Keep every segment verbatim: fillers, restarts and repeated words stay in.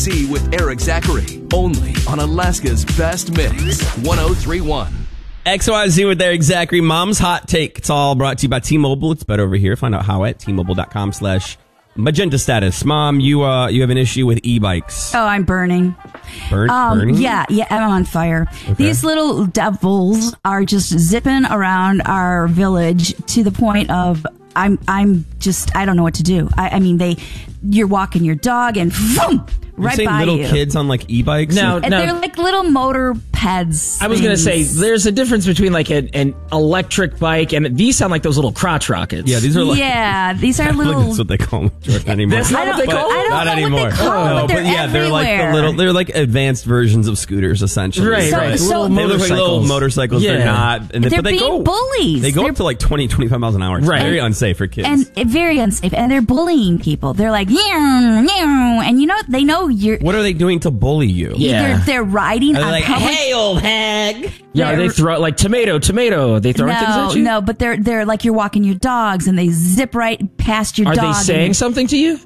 See with Eric Zachary, only on Alaska's Best Mix, one oh three point one. X Y Z with Eric Zachary, Mom's Hot Take. It's all brought to you by T-Mobile. It's better over here. Find out how at T-Mobile.com slash magenta status. Mom, you uh, you have an issue with e-bikes. Oh, I'm burning. Burn, um, burning? Yeah, yeah, I'm on fire. Okay. These little devils are just zipping around our village to the point of I'm I'm just I don't know what to do. I, I mean, they you're walking your dog and boom, right You're by little you. kids on like e-bikes? No, and no. they're like little motor peds. I was going to say, there's a difference between like an, an electric bike and these sound like those little crotch rockets. Yeah, these are like... Yeah, these are I don't little... think that's what they call them, Jordan, anymore. That's not I what they don't, call I don't Not know anymore. what they call them, no, but they're but yeah, everywhere. they're like the little, they're like advanced versions of scooters, essentially. Right, So- right. so- little They look like little motorcycles. Yeah. They're not. And they, They're but they being go, bullies. They go They're- up to like twenty, twenty-five miles an hour. It's Right. very unsafe for kids. And uh, very unsafe. And they're bullying people. They're like, meow, meow. And you know, they know you're... What are they doing to bully you? Yeah. They're, they're riding Are they on like, public... hey, old hag? Yeah, They're- they throw like tomato, tomato. They throwing things No, at you? no, but they're they're like you're walking your dogs and they zip right past your Are dog. they and saying you- something to you?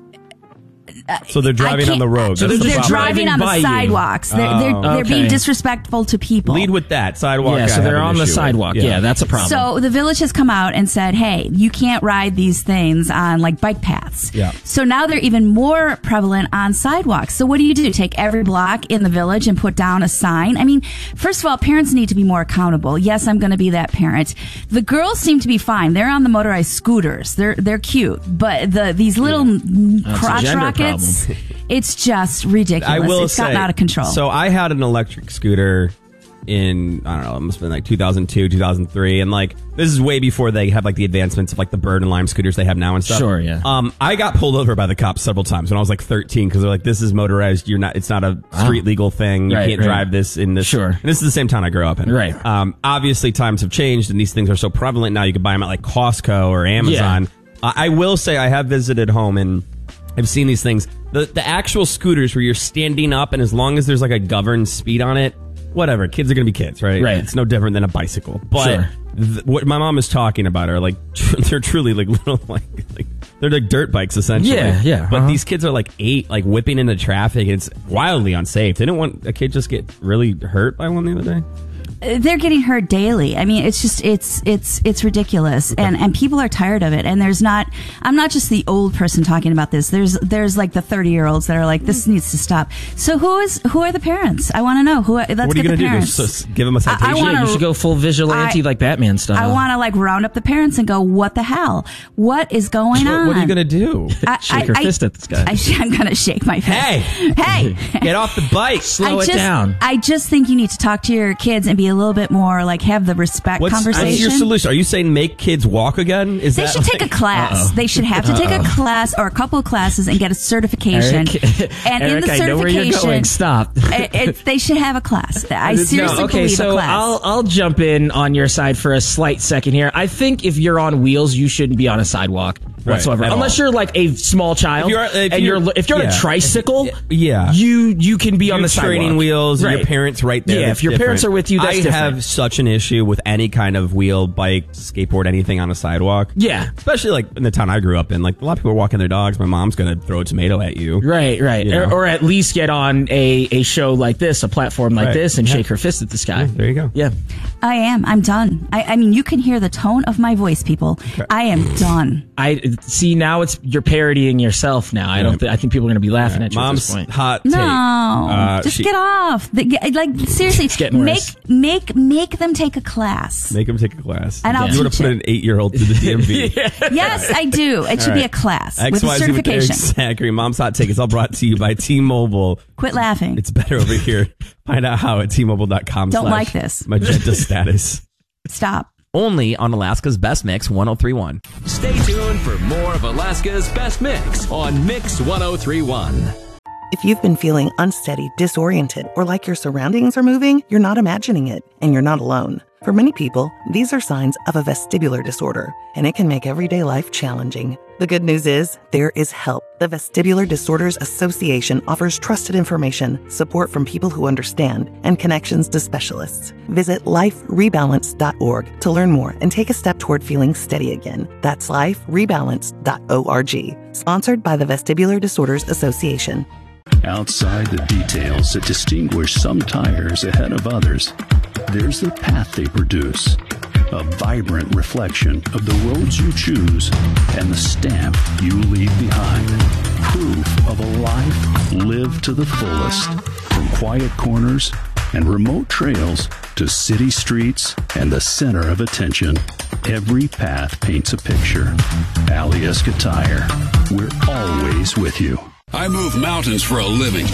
So they're driving I on the can't- road. So That's they're the just They're problem. driving on by the you. sidewalks. They're they're, Oh. they're being Okay. disrespectful to people. Lead with that. Sidewalk. Yeah, I so have they're an on the issue with. sidewalk. Yeah, that's a problem. So the village has come out and said, hey, you can't ride these things on like bike paths. Yeah. So now they're even more prevalent on sidewalks. So what do you do? Take every block in the village and put down a sign? I mean, first of all, parents need to be more accountable. Yes, I'm going to be that parent. The girls seem to be fine. They're on the motorized scooters. They're they're cute. But the these little That's a crotch gender rockets, problem. it's just ridiculous. I will it's say, gotten out of control. So I had an electric scooter in, I don't know, it must have been like two thousand two, two thousand three. And like, this is way before they have like the advancements of like the Bird and Lime scooters they have now and stuff. Sure, yeah. Um, I got pulled over by the cops several times when I was like thirteen because they're like, this is motorized. You're not, it's not a street Oh. legal thing. You Right, can't right. drive this in this. Sure. And this is the same town I grew up in. Right. Um, obviously times have changed and these things are so prevalent now. You can buy them at like Costco or Amazon. Uh, I will say I have visited home and I've seen these things. The the actual scooters where you're standing up and as long as there's like a governed speed on it, whatever, kids are going to be kids, right? Right. It's no different than a bicycle. But Sure. th- what my mom is talking about are like, they're truly like little, like, like they're like dirt bikes essentially. Yeah, yeah, But uh-huh. these kids are like eight, like whipping into traffic. It's wildly unsafe. Didn't want a kid just get really hurt by one the other day? They're getting hurt daily. I mean, it's just it's it's it's ridiculous, and and people are tired of it. And there's not. I'm not just the old person talking about this. There's there's like the thirty year olds that are like, this needs to stop. So who is who are the parents? I want to know who. Let's what are get you the going to do? parents. Just give them a citation? I wanna- Yeah, you should go full vigilante I- like Batman style. I want to like round up the parents and go, what the hell? What is going on? What are you going to do? I, Shake her fist at this guy. I, I'm going to shake my fist. Hey! Hey! Get off the bike. Slow I it just, down. I just think you need to talk to your kids and be a little bit more like have the respect What's, conversation. what's your solution? Are you saying make kids walk again? Is They that should take a like- class. They should have to take a class or a couple of classes and get a certification. Eric, and Eric, in the I know where you're certification, going. Stop. it, it, they should have a class. I seriously no, okay, believe so a class. I'll I'll jump in on your side for a slight second here. I think if you're on wheels, you shouldn't be on a sidewalk whatsoever, at unless all. you're like a small child If you're- if and you're- you're if you're on yeah. a tricycle, Yeah. you you can be on You're the sidewalk. training wheels, right. your parents right there. Yeah, that's if your parents different. are with you, that's I different. have such an issue with any kind of wheel, bike, skateboard, anything on a sidewalk. Yeah. Especially like in the town I grew up in. Like a lot of people are walking their dogs. My mom's going to throw a tomato at you. Right, right. You know. Or, or at least get on a, a show like this, a platform like Right. this, and Yeah. shake her fist at this guy. There you go. Yeah. I am. I'm done. I, I mean, you can hear the tone of my voice, people. I am done. I see now. It's you're parodying yourself now. I don't. Th- I think people are going to be laughing at you Mom's at this point. hot take. No, Uh, just she- get off. The- get- Like seriously, getting make worse. make make them take a class. Make them take a class. And I'll you want teach to put it. an eight-year-old through the D M V. Yes, I do. It should All be right. a class X with a Y Z with Eric certification. Zachary. Mom's hot take. It's all brought to you by T-Mobile. Quit laughing. It's better over here. Find out how at T-Mobile.com. Don't slash like this. Magenta status. Stop. Only on Alaska's Best Mix one oh three point one. Stay tuned for more of Alaska's Best Mix on Mix one oh three point one. If you've been feeling unsteady, disoriented, or like your surroundings are moving, you're not imagining it, and you're not alone. For many people, these are signs of a vestibular disorder, and it can make everyday life challenging. The good news is, there is help. The Vestibular Disorders Association offers trusted information, support from people who understand, and connections to specialists. Visit life rebalance dot org to learn more and take a step toward feeling steady again. That's life rebalance dot org. Sponsored by the Vestibular Disorders Association. Outside the details that distinguish some tires ahead of others, there's the path they produce, a vibrant reflection of the roads you choose and the stamp you leave behind. Proof of a life lived to the fullest, from quiet corners and remote trails to city streets and the center of attention. Every path paints a picture. Alyeska Tire. We're always with you. I move mountains for a living.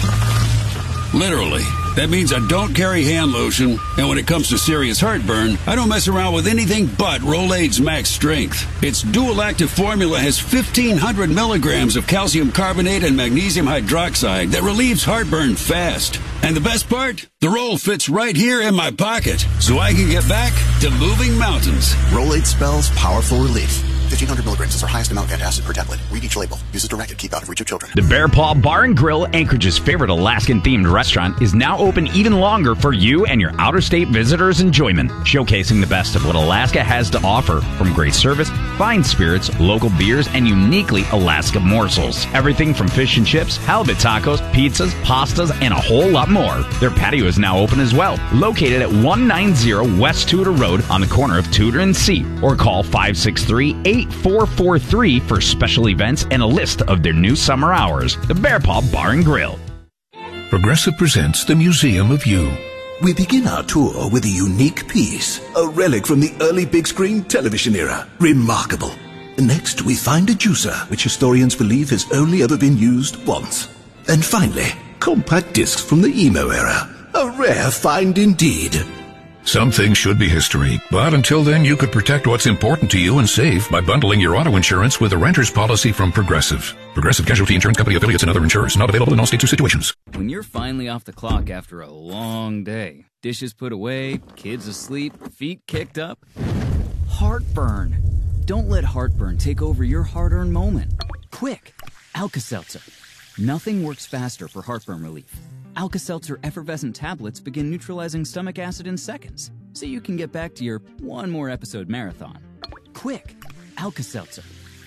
Literally. That means I don't carry hand lotion, and when it comes to serious heartburn, I don't mess around with anything but Rolaids Max Strength. Its dual-active formula has fifteen hundred milligrams of calcium carbonate and magnesium hydroxide that relieves heartburn fast. And the best part? The roll fits right here in my pocket, so I can get back to moving mountains. Rolaids spells powerful relief. fifteen hundred milligrams is our highest amount of antacid per tablet. Read each label. Use as directed. Keep out of reach of children. The Bear Paw Bar and Grill, Anchorage's favorite Alaskan-themed restaurant, is now open even longer for you and your out-of-state visitors' enjoyment, showcasing the best of what Alaska has to offer, from great service, fine spirits, local beers, and uniquely Alaska morsels. Everything from fish and chips, halibut tacos, pizzas, pastas, and a whole lot more. Their patio is now open as well, located at one ninety West Tudor Road on the corner of Tudor and C, or call five six three, eight four four three for special events and a list of their new summer hours. The Bear Paw Bar and Grill. Progressive presents the Museum of You. We begin our tour with a unique piece, a relic from the early big screen television era. Remarkable. Next, we find a juicer, which historians believe has only ever been used once. And finally, compact discs from the emo era. A rare find indeed. Some things should be history, but until then you could protect what's important to you and save by bundling your auto insurance with a renter's policy from Progressive. Progressive Casualty Insurance Company affiliates and other insurers. Not available in all states or situations. When you're finally off the clock after a long day, dishes put away, kids asleep, feet kicked up, heartburn. Don't let heartburn take over your hard-earned moment. Quick, Alka-Seltzer. Nothing works faster for heartburn relief. Alka-Seltzer effervescent tablets begin neutralizing stomach acid in seconds, so you can get back to your one more episode marathon. Quick, Alka-Seltzer.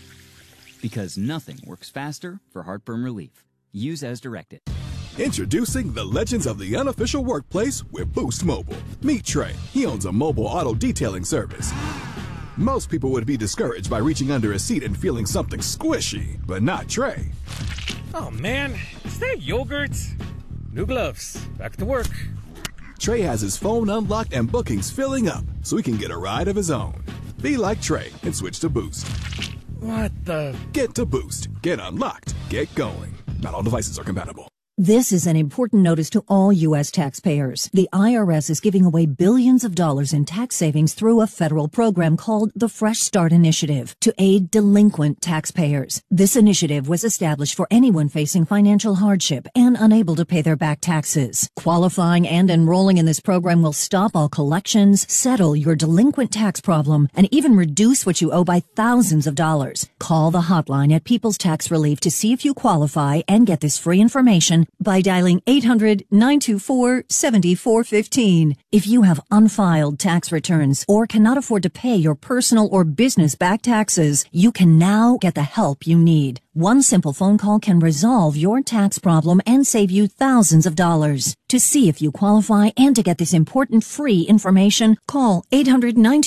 Because nothing works faster for heartburn relief. Use as directed. Introducing the legends of the unofficial workplace with Boost Mobile. Meet Trey. He owns a mobile auto detailing service. Most people would be discouraged by reaching under a seat and feeling something squishy, but not Trey. Oh man, is that yogurt? New gloves. Back to work. Trey has his phone unlocked and bookings filling up, so he can get a ride of his own. Be like Trey and switch to Boost. What the? Get to Boost. Get unlocked. Get going. Not all devices are compatible. This is an important notice to all U S taxpayers. The I R S is giving away billions of dollars in tax savings through a federal program called the Fresh Start Initiative to aid delinquent taxpayers. This initiative was established for anyone facing financial hardship and unable to pay their back taxes. Qualifying and enrolling in this program will stop all collections, settle your delinquent tax problem, and even reduce what you owe by thousands of dollars. Call the hotline at People's Tax Relief to see if you qualify and get this free information by dialing eight hundred, nine two four, seven four one five. If you have unfiled tax returns or cannot afford to pay your personal or business back taxes, you can now get the help you need. One simple phone call can resolve your tax problem and save you thousands of dollars. To see if you qualify and to get this important free information, call eight hundred, nine two four,